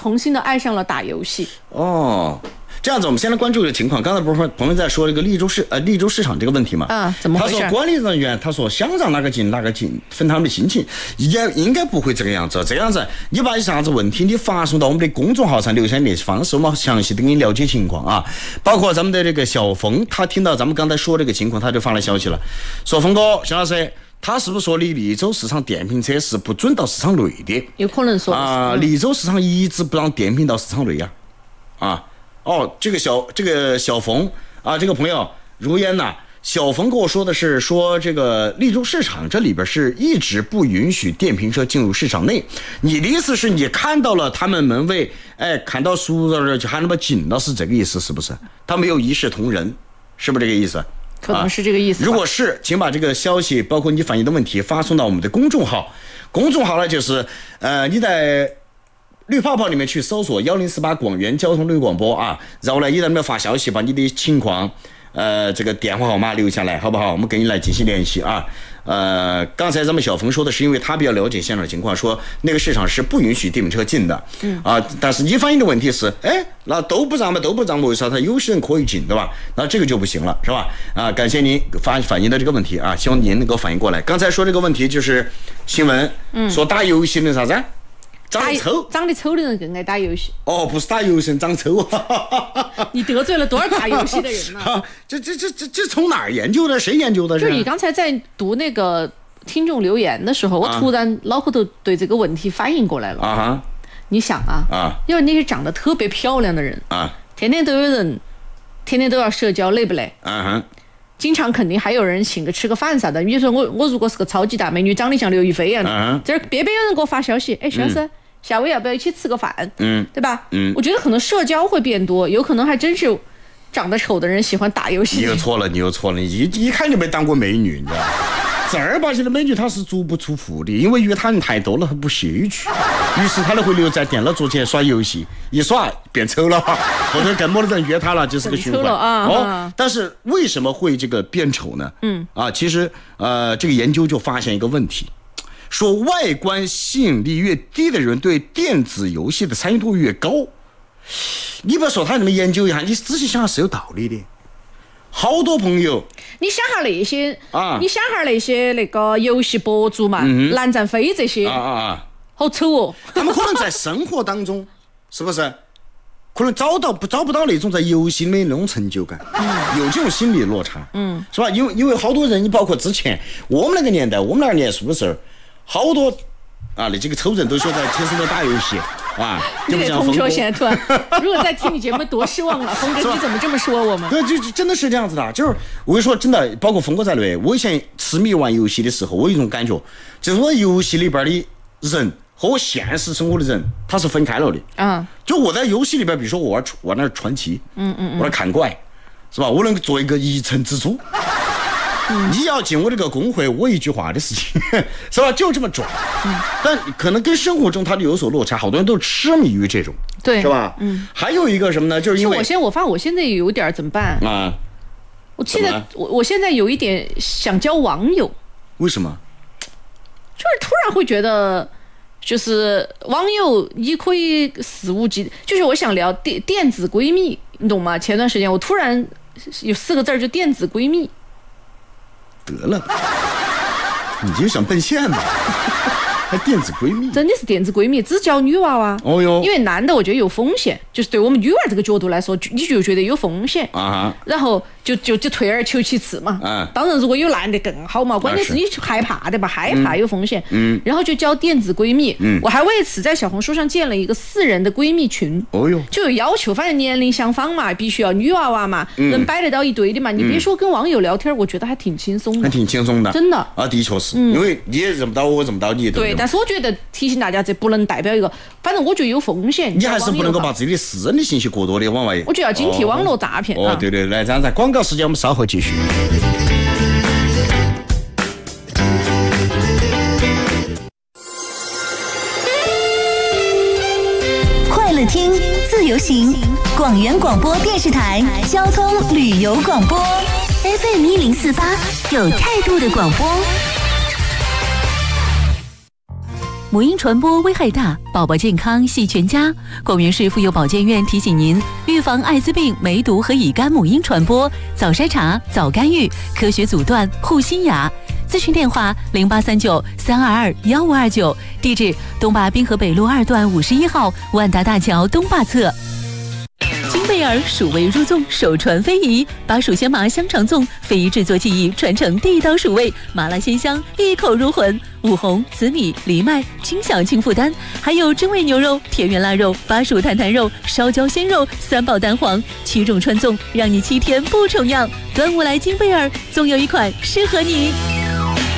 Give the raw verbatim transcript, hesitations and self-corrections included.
重新的爱上了打游戏。 哦。这样子，我们先来关注这个情况。刚才不是朋友在说这个利州市呃利州市场这个问题嘛？ 啊，怎么回事？ 他说管理人员他说想让哪个进哪个进，分他们的心情，也应该不会这个样子。这样子，你把啥子问题你发送到我们的公众号上留下联系方式，我们详细的给你了解情况啊。包括咱们的这个小峰，他听到咱们刚才说这个情况，他就发来消息了，说峰哥，肖老师。他是不是说你利州市场电瓶车是不准到市场内的？ 有可能说啊，利州市场一直不让电瓶到市场内呀、啊，啊。哦，这个小这个小冯啊，这个朋友如烟呐、啊，小冯跟我说的是说这个利州市场这里边是一直不允许电瓶车进入市场内。你的意思是你看到了他们门卫，哎，看到熟人了就喊他们进了，是这个意思是不是？他没有一视同仁，是不是这个意思？ 可能是这个意思、啊。 如果是，请把这个消息，包括你反映的问题，发送到我们的公众号。公众号呢，就是呃，你在绿泡泡里面去搜索幺零四八广元交通旅广播啊，然后呢，你在那边发消息，把你的情况，呃，这个电话号码留下来，好不好？我们跟你来进行联系啊。呃，刚才咱们小峰说的是，因为他比较了解现场情况，说那个市场是不允许电瓶车进的，嗯啊，但是你反映的问题是，哎，那都不让嘛，都不让，为啥他有些人可以进，对吧？那这个就不行了，是吧？啊，感谢您反反映的这个问题啊，希望您能够反映过来。刚才说这个问题就是新闻，嗯，说打游戏的啥子？长得丑， 长得丑的人更爱打游戏。 哦，不是打游戏长丑啊！ 你得罪了多少打游戏的人呢、啊？ 这这这这这从哪儿研究的？谁研究的？ 就是你刚才在读那个听众留言的时候，我突然脑壳头对这个问题反应过来了。啊哈！你想啊，啊，因为那些长得特别漂亮的人啊，天天都有人，天天都要社交，累不累？啊哈！经常肯定还有人请个吃个饭啥的。比如说我我如果是个超级大美女，长得像刘亦菲一样的，啊、这儿边边有人给我发消息，哎，徐老师。嗯下午要不要一起吃个饭？嗯，对吧？嗯，我觉得可能社交会变多，有可能还真是长得丑的人喜欢打游戏。 你又错了，你又错了，一一看就没当过美女，你知道吗？正儿八经的美女她是足不出户的，因为约她人太多了，她不屑于去，于是她就会留在电脑桌前耍游戏，一耍变丑了，后头更没的人约她了，就是个循环啊。哦，但是为什么会这个变丑呢？嗯啊，其实呃，这个研究就发现一个问题。说外观吸引力越低的人对电子游戏的参与度越高。你不要说他那么研究一下，你仔细想想是有道理的。好多朋友， 你想下那些啊，你想下那些那个游戏博主嘛，嗯、蓝占飞这些啊啊，好丑哦。 他们可能在生活当中，是不是？可能找到不找不到那种在游戏里面那种成就感，嗯、有这种心理落差，嗯，是吧？因为因为好多人，你包括之前我们那个年代，我们那个年书的时候。好多啊，那几个丑人都说在天生的打游戏啊， 就不像峰哥现在突然，如果再听你节目多失望了，峰哥你怎么这么说我们？ 对，就真的是这样子的，就是我跟你说，真的，包括峰哥在内，我以前痴迷玩游戏的时候，我有一种感觉，就是我游戏里边的人和我现实生活的人，他是分开了的。啊，就我在游戏里边，比如说我玩玩那传奇，嗯嗯，我那看怪，是吧？我能做一个一城之主。嗯、你要进我这个工会，我一句话的事情，是吧？就这么转。嗯、但可能跟生活中它就有所落差，好多人都痴迷于这种， 对， 是吧？嗯。还有一个什么呢？就是因为我现我发现我现在有点怎么办啊？我现在我我现在有一点想交网友。 为什么？ 就是突然会觉得，就是网友你可以肆无忌，就是我想聊电电子闺蜜，你懂吗？前段时间我突然有四个字就电子闺蜜。 得了，你就想奔现嘛？还电子闺蜜？ 真的是电子闺蜜，只交女娃娃。哦哟，因为男的我觉得有风险，就是对我们女娃这个角度来说，你就觉得有风险啊。然后就就就退而求其次嘛。啊，当然如果有男的更好嘛，关键是你害怕的吧？害怕有风险。嗯。然后就交电子闺蜜。嗯。我还为此在小红书上建了一个私人的闺蜜群。哦哟。就有要求，反正年龄相仿嘛，必须要女娃娃嘛，能摆得到一堆的嘛。你别说跟网友聊天，我觉得还挺轻松的。 还挺轻松的。 真的。 啊，的确是，因为你也认不到我，认不到你。 对。但是我觉得提醒大家，这不能代表一个，反正我觉得有风险。 你还是不能够把自己的私人的信息过多的往外。 我觉得要警惕网络诈骗。 哦，哦对对，来，这样在广告时间我们稍后继续。 快乐听，自由行，广元广播电视台交通旅游广播 F M 一零四八，有态度的广播。 母婴传播危害大，宝宝健康系全家。广元市妇幼保健院提醒您，预防艾滋病、梅毒和乙肝母婴传播，早筛查、早干预，科学阻断，护新芽。咨询电话零八三九三二二幺五二九，地址东坝滨河北路二段五十一号万达大桥东坝侧。金贝尔蜀味入粽，首传非遗，把蜀鲜麻香肠粽非遗制作技艺传承地道蜀味，麻辣鲜香，一口入魂。五红、紫米、藜麦，轻享轻负担，还有真味牛肉、田园腊肉、巴蜀坦坦肉、烧焦鲜肉，三宝蛋黄，七种传粽，让你七天不重样。端午来金贝尔，总有一款适合你。